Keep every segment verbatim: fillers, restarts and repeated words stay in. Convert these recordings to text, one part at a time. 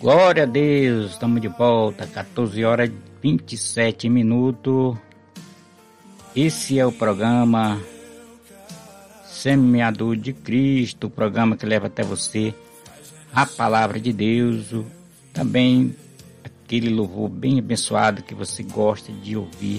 Glória a Deus, estamos de volta, quatorze horas e vinte e sete minutos. Esse é o programa Semeador de Cristo, o programa que leva até você a palavra de Deus, também aquele louvor bem abençoado que você gosta de ouvir,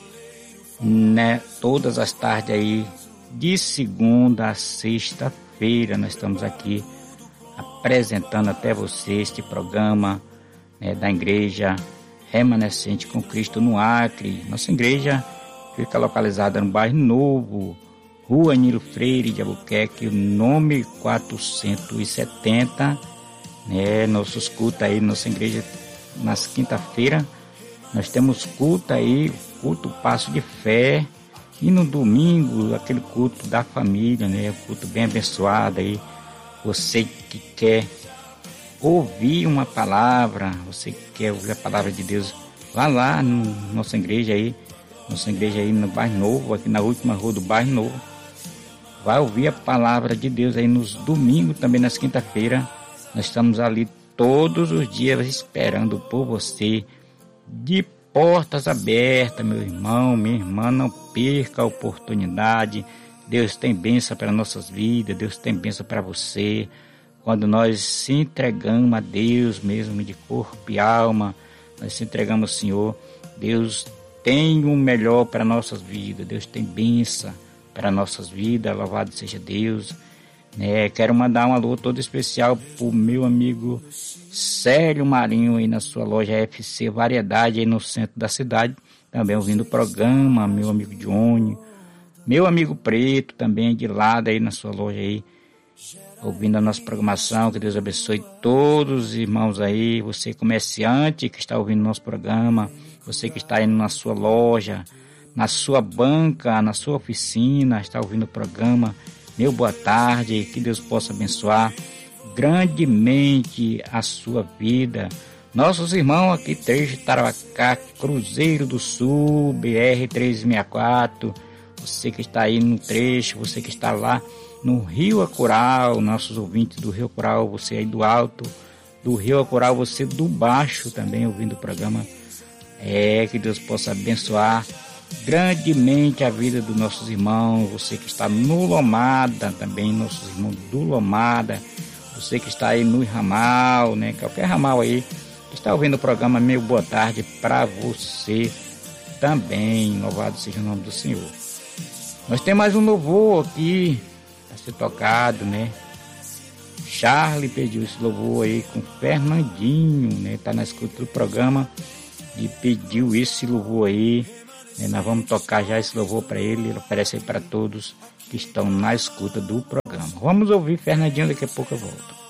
né? Todas as tardes aí, de segunda a sexta-feira, nós estamos aqui apresentando até você este programa, né, da Igreja Remanescente com Cristo no Acre. Nossa igreja fica localizada no bairro Novo, Rua Nilo Freire de Albuquerque, o nome quatrocentos e setenta, né? Nossos cultos aí, nossa igreja, nas quinta-feira, nós temos culto aí, culto Passo de Fé, e no domingo, aquele culto da família, né? O culto bem abençoado aí. Você que quer ouvir uma palavra, você que quer ouvir a palavra de Deus, vá lá na no, nossa igreja aí, nossa igreja aí no bairro Novo, aqui na última rua do bairro Novo. Vai ouvir a palavra de Deus aí nos domingos, também nas quinta-feira. Nós estamos ali todos os dias esperando por você, de portas abertas, meu irmão, minha irmã, não perca a oportunidade. Deus tem bênção para nossas vidas, Deus tem bênção para você. Quando nós se entregamos a Deus mesmo de corpo e alma, nós se entregamos ao Senhor, Deus tem o melhor para nossas vidas, Deus tem bênção para nossas vidas, louvado seja Deus. Né? Quero mandar um alô todo especial para o meu amigo Célio Marinho aí na sua loja F C Variedade aí no centro da cidade, também ouvindo o programa, meu amigo Johnny, meu amigo Preto também de lado aí na sua loja aí, ouvindo a nossa programação. Que Deus abençoe todos os irmãos aí, você comerciante que está ouvindo nosso programa, você que está indo na sua loja, na sua banca, na sua oficina, está ouvindo o programa, meu boa tarde, que Deus possa abençoar grandemente a sua vida. Nossos irmãos aqui, Trecho Tarauacá, Cruzeiro do Sul, B R trezentos e sessenta e quatro, você que está aí no trecho, você que está lá no Rio Acoral, nossos ouvintes do Rio Acoral, você aí do alto do Rio Acoral, você do baixo também ouvindo o programa. É, que Deus possa abençoar grandemente a vida dos nossos irmãos, você que está no Lomada também, nossos irmãos do Lomada, você que está aí no ramal, né, qualquer ramal aí, que está ouvindo o programa, meu boa tarde para você também, louvado seja o nome do Senhor. Nós temos mais um louvor aqui a ser tocado, né? Charlie pediu esse louvor aí com Fernandinho, né? Tá na escuta do programa e pediu esse louvor aí, né? Nós vamos tocar já esse louvor para ele, ele oferece aí para todos que estão na escuta do programa. Vamos ouvir Fernandinho, daqui a pouco eu volto.